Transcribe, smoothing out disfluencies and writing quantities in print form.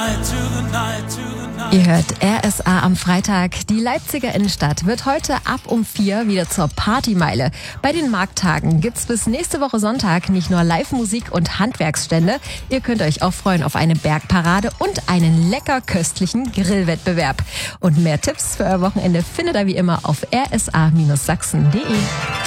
Ihr hört RSA am Freitag. Die Leipziger Innenstadt wird heute ab um 4 wieder zur Partymeile. Bei den Markttagen gibt's bis nächste Woche Sonntag nicht nur Live-Musik und Handwerksstände. Ihr könnt euch auch freuen auf eine Bergparade und einen lecker köstlichen Grillwettbewerb. Und mehr Tipps für euer Wochenende findet ihr wie immer auf rsa-sachsen.de.